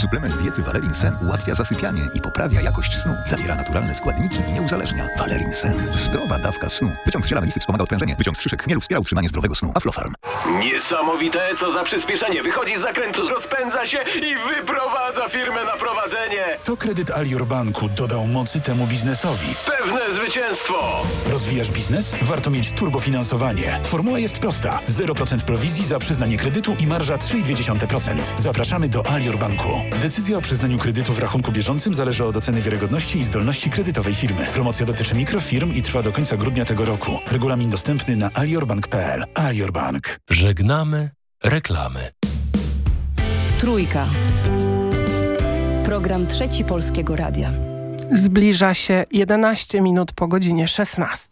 Suplement diety Valerin Sen ułatwia zasypianie i poprawia jakość snu. Zawiera naturalne składniki i nie uzależnia. Valerin Sen. Zdrowa dawka snu. Wyciąg z ziela melisy wspomaga odprężenie. Wyciąg z szyszek chmielu wspiera utrzymanie zdrowego snu. Aflofarm. Niesamowite, co za przyspieszenie. Wychodzi z zakrętu, rozpędza się i wyprowadza firmę na prowadzenie. To kredyt Alior Banku dodał mocy temu biznesowi. Pewne zwycięstwo. Rozwijasz biznes? Warto mieć turbofinansowanie. Formuła jest prosta. 0% prowizji za przyznanie kredytu i marża 3,2%. Zapraszamy do Alior Banku. Decyzja o przyznaniu kredytu w rachunku bieżącym zależy od oceny wiarygodności i zdolności kredytowej firmy. Promocja dotyczy mikrofirm i trwa do końca grudnia tego roku. Regulamin dostępny na aliorbank.pl. Alior Bank. Żegnamy reklamy. Trójka. Program Trzeci Polskiego Radia. Zbliża się 11 minut po godzinie 16.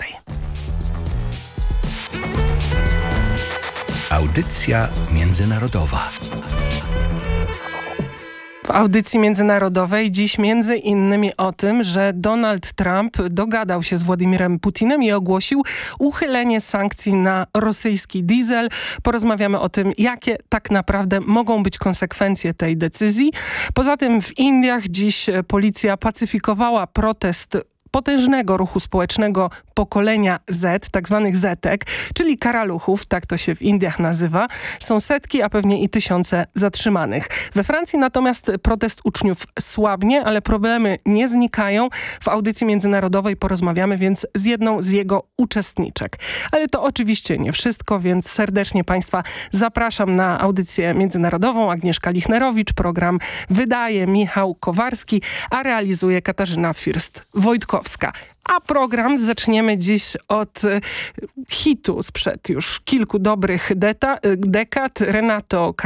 Audycja międzynarodowa. W audycji międzynarodowej dziś między innymi o tym, że Donald Trump dogadał się z Władimirem Putinem i ogłosił uchylenie sankcji na rosyjski diesel. Porozmawiamy o tym, jakie tak naprawdę mogą być konsekwencje tej decyzji. Poza tym w Indiach dziś policja pacyfikowała protest potężnego ruchu społecznego pokolenia Z, tak zwanych Zetek, czyli karaluchów, tak to się w Indiach nazywa. Są setki, a pewnie i tysiące zatrzymanych. We Francji natomiast protest uczniów słabnie, ale problemy nie znikają. W audycji międzynarodowej porozmawiamy więc z jedną z jego uczestniczek. Ale to oczywiście nie wszystko, więc serdecznie Państwa zapraszam na audycję międzynarodową. Agnieszka Lichnerowicz, program wydaje Michał Kowarski, a realizuje Katarzyna First-Wojtkowska. A program zaczniemy dziś od hitu sprzed już kilku dobrych dekad. Renato